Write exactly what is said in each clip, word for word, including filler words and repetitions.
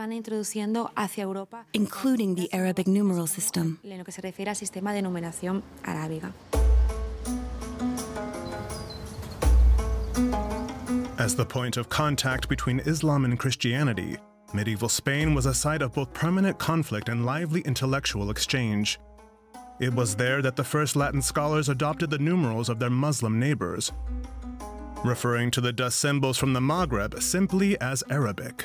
están introduciendo hacia Europa, including the Arabic numeral system. En lo que se refiere al sistema de numeración arábiga. As the point of contact between Islam and Christianity, medieval Spain was a site of both permanent conflict and lively intellectual exchange. It was there that the first Latin scholars adopted the numerals of their Muslim neighbors, referring to the dust symbols from the Maghreb simply as Arabic.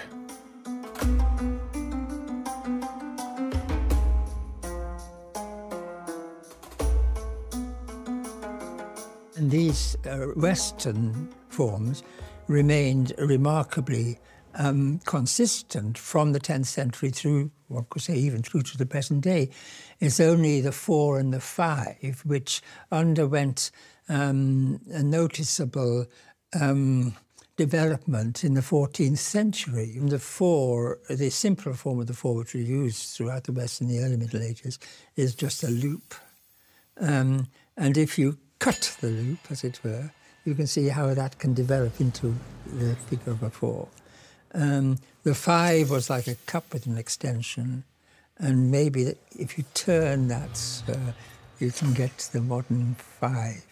And these uh, Western forms remained remarkably um, consistent from the tenth century through, one could say, even through to the present day. It's only the four and the five which underwent um, a noticeable um, development in the fourteenth century. The four, the simpler form of the four which we used throughout the West in the early Middle Ages, is just a loop. Um, and if you cut the loop, as it were, you can see how that can develop into the figure of a four. Um, the five was like a cup with an extension, and maybe if you turn that, uh, you can get the modern five.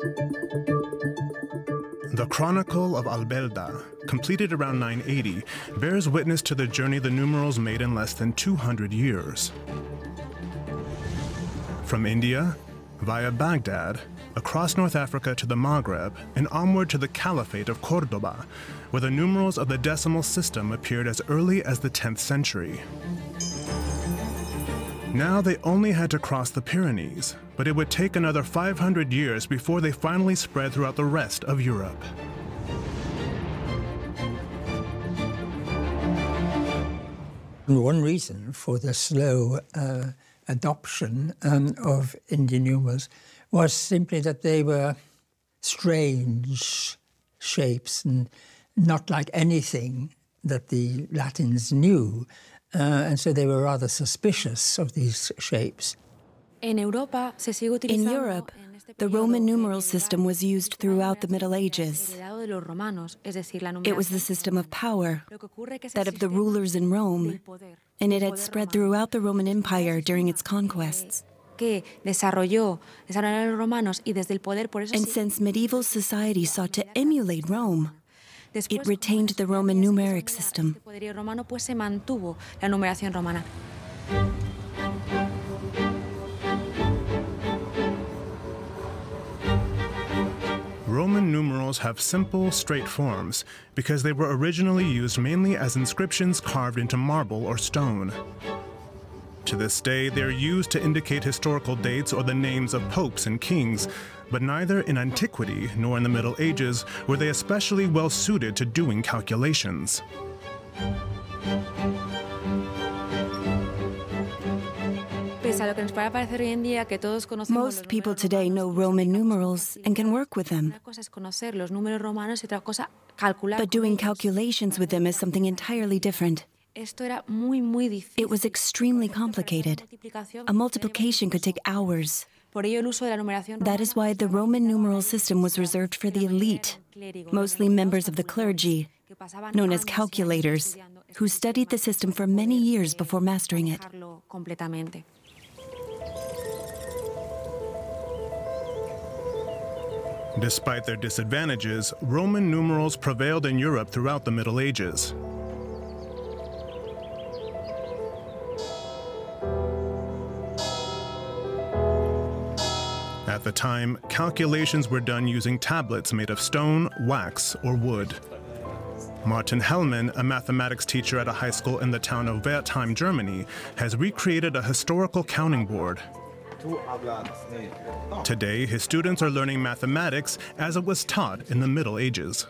The Chronicle of Albelda, completed around nine eighty, bears witness to the journey the numerals made in less than two hundred years. From India, via Baghdad, across North Africa to the Maghreb, and onward to the Caliphate of Cordoba, where the numerals of the decimal system appeared as early as the tenth century. Now they only had to cross the Pyrenees, but it would take another five hundred years before they finally spread throughout the rest of Europe. One reason for the slow uh, adoption um, of Indian numerals was simply that they were strange shapes and not like anything that the Latins knew. Uh, and so they were rather suspicious of these shapes. In Europa, se sigue utilizando. In Europe, the Roman numeral system was used throughout the Middle Ages. It was the system of power, that of the rulers in Rome, and it had spread throughout the Roman Empire during its conquests. Que desarrolló, desarrollaron los romanos y desde el poder, por eso. And since medieval society sought to emulate Rome, it retained the Roman numeric system. El poderío romano, pues se mantuvo la numeración romana. Roman numerals have simple, straight forms because they were originally used mainly as inscriptions carved into marble or stone. To this day, they are used to indicate historical dates or the names of popes and kings, but neither in antiquity nor in the Middle Ages were they especially well suited to doing calculations. Most people today know Roman numerals and can work with them. But doing calculations with them is something entirely different. It was extremely complicated. A multiplication could take hours. That is why the Roman numeral system was reserved for the elite, mostly members of the clergy, known as calculators, who studied the system for many years before mastering it. Despite their disadvantages, Roman numerals prevailed in Europe throughout the Middle Ages. At the time, calculations were done using tablets made of stone, wax, or wood. Martin Hellmann, a mathematics teacher at a high school in the town of Wertheim, Germany, has recreated a historical counting board. Today, his students are learning mathematics as it was taught in the Middle Ages.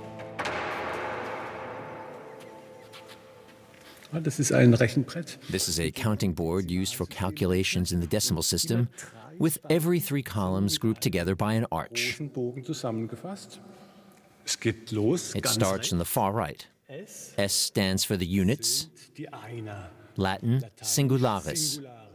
This is a counting board used for calculations in the decimal system, with every three columns grouped together by an arch. It starts on the far right. S stands for the units, Latin singularis.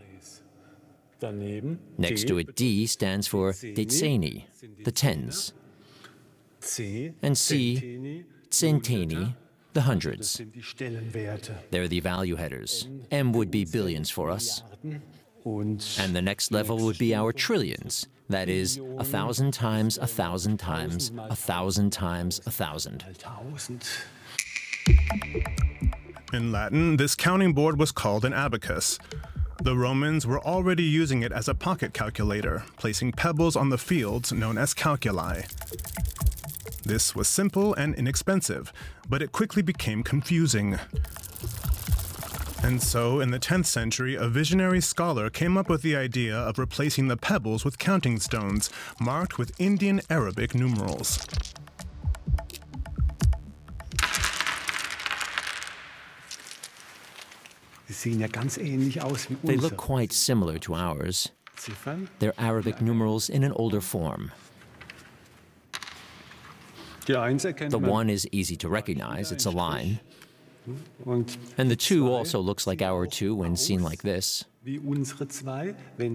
Next to it, D stands for deceni, the tens, and C, centeni, the hundreds. They're the value headers. M would be billions for us. And the next level would be our trillions. That is, a thousand times a thousand times a thousand times a thousand. In Latin, this counting board was called an abacus. The Romans were already using it as a pocket calculator, placing pebbles on the fields known as calculi. This was simple and inexpensive, but it quickly became confusing. And so, in the tenth century, a visionary scholar came up with the idea of replacing the pebbles with counting stones, marked with Indian Arabic numerals. They look quite similar to ours. They're Arabic numerals in an older form. The one is easy to recognize, it's a line. And the two also looks like our two when seen like this. But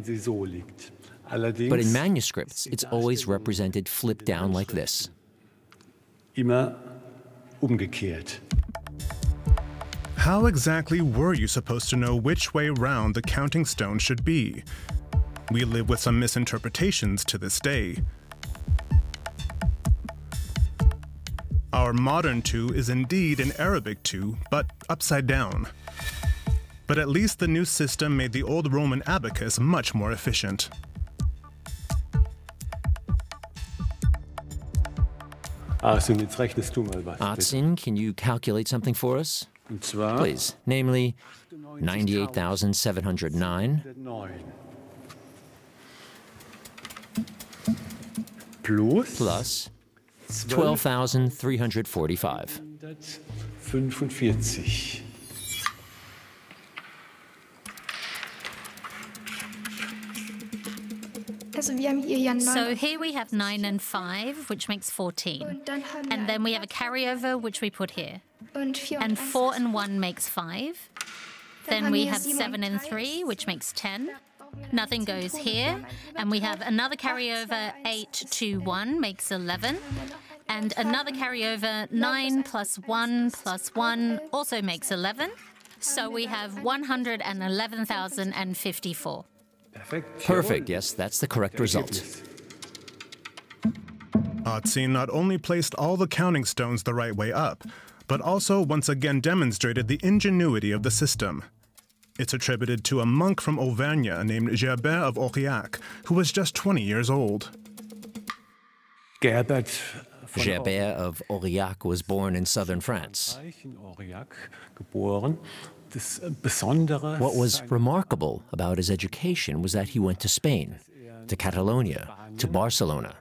in manuscripts, it's always represented flipped down like this. How exactly were you supposed to know which way round the counting stone should be? We live with some misinterpretations to this day. Our modern two is indeed an Arabic two, but upside down. But at least the new system made the old Roman abacus much more efficient. Arzin, can you calculate something for us? Please, namely ninety-eight thousand seven hundred nine plus twelve thousand three hundred forty-five. So here we have nine and five, which makes fourteen. And then we have a carryover, which we put here. And four and one makes five. Then we have seven and three, which makes ten. Nothing goes here. And we have another carryover, eight to one makes eleven. And another carryover, nine plus one plus one also makes eleven. So we have one hundred eleven thousand fifty-four. Perfect, yes, that's the correct result. Arzin not only placed all the counting stones the right way up, but also once again demonstrated the ingenuity of the system. It's attributed to a monk from Auvergne named Gerbert of Aurillac, who was just twenty years old. Gerbert of Aurillac was born in southern France. What was remarkable about his education was that he went to Spain, to Catalonia, to Barcelona.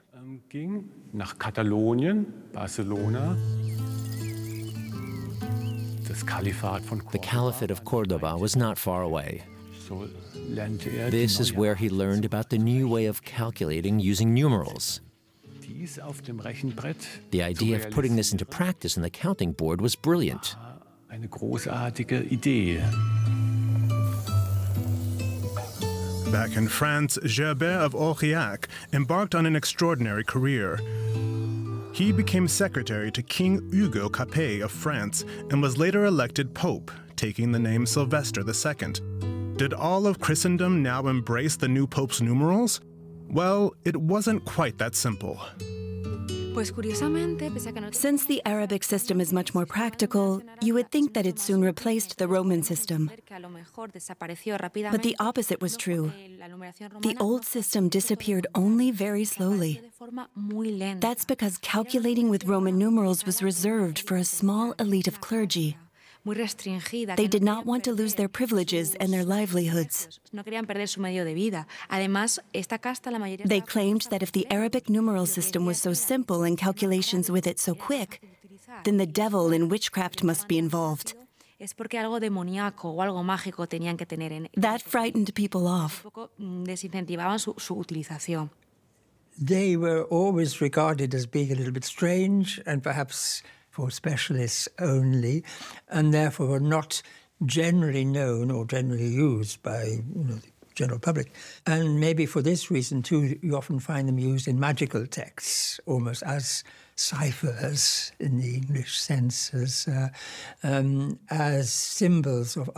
The Caliphate of Cordoba was not far away. This is where he learned about the new way of calculating using numerals. The idea of putting this into practice on the counting board was brilliant. Eine großartige Idee. Back in France, Gerbert of Aurillac embarked on an extraordinary career. He became secretary to King Hugo Capet of France and was later elected Pope, taking the name Sylvester the Second. Did all of Christendom now embrace the new Pope's numerals? Well, it wasn't quite that simple. Since the Arabic system is much more practical, you would think that it soon replaced the Roman system. But the opposite was true. The old system disappeared only very slowly. That's because calculating with Roman numerals was reserved for a small elite of clergy. They did not want to lose their privileges and their livelihoods. They claimed that if the Arabic numeral system was so simple and calculations with it so quick, then the devil in witchcraft must be involved. That frightened people off. They were always regarded as being a little bit strange and perhaps for specialists only, and therefore were not generally known or generally used by you know, the general public. And maybe for this reason, too, you often find them used in magical texts, almost as ciphers in the English sense, as, uh, um, as symbols of